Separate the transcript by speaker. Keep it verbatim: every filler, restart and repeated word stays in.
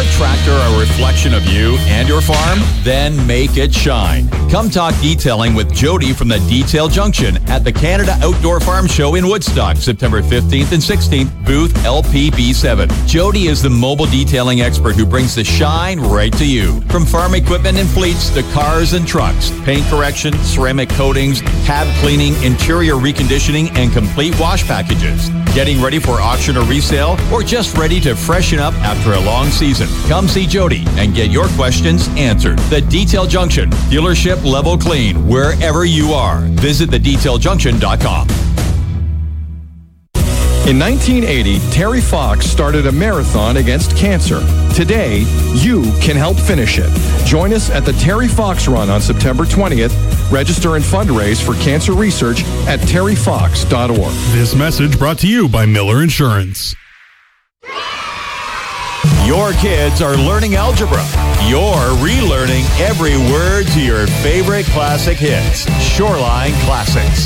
Speaker 1: your tractor a reflection of you and your farm? Then make it shine. Come talk detailing with Jody from the Detail Junction at the Canada Outdoor Farm Show in Woodstock, September fifteenth and sixteenth, booth L P B seven. Jody is the mobile detailing expert who brings the shine right to you. From farm equipment and fleets to cars and trucks, paint correction, ceramic coatings, cab cleaning, interior reconditioning, and complete wash packages. Getting ready for auction or resale, or just ready to freshen up after a long season? Come see Jody and get your questions answered. The Detail Junction, dealership level clean wherever you are. Visit the detail junction dot com.
Speaker 2: In nineteen eighty, Terry Fox started a marathon against cancer. Today, you can help finish it. Join us at the Terry Fox Run on September twentieth. Register and fundraise for cancer research at terry fox dot org.
Speaker 3: This message brought to you by Miller Insurance.
Speaker 1: Your kids are learning algebra. You're relearning every word to your favorite classic hits. Shoreline Classics.